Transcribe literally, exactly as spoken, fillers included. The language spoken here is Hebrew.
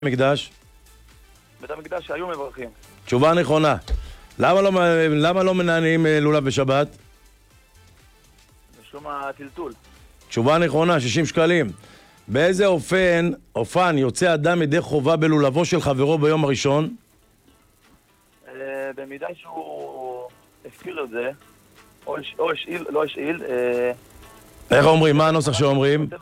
מקדש? בית המקדש שהיו מברכים. תשובה נכונה. למה לא, למה לא מנענים לולב בשבת? משום הטלטול. תשובה נכונה, שישים שקלים. באיזה אופן, אופן, יוצא אדם ידי חובה בלולבו של חברו ביום הראשון? אה, במידה שהוא הפקיר את זה, או השאיל, לא השאיל, אה... איך אומרים? מה הנוסח שאומרים?